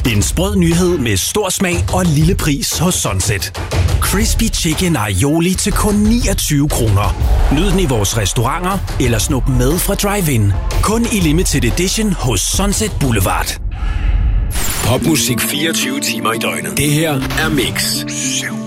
En sprød nyhed med stor smag og lille pris hos Sunset. Crispy Chicken Aioli til kun 29 kroner. Nyd den i vores restauranter eller snup med fra drive-in. Kun i limited edition hos Sunset Boulevard. Popmusik 24 timer i døgnet. Det her er Mix.